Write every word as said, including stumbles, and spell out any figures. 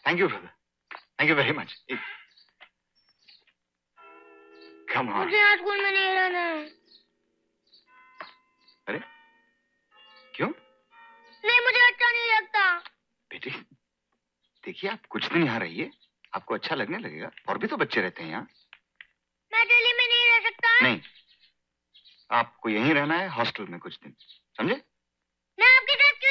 Thank you brother, thank you very much. Come on. मुझे आज school में नहीं रहना है। अरे क्यों? नहीं, मुझे अच्छा नहीं लगता। बेटी देखिए, आप कुछ दिन यहाँ रहिए, आपको अच्छा लगने लगेगा। और भी तो बच्चे रहते हैं यहाँ। मैं दिल्ली में नहीं रह सकता। नहीं, आपको यहीं रहना है, हॉस्टल में कुछ दिन, समझे?